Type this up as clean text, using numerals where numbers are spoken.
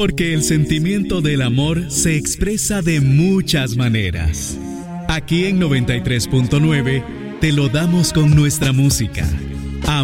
Porque el sentimiento del amor se expresa de muchas maneras. Aquí en 93.9 te lo damos con nuestra música.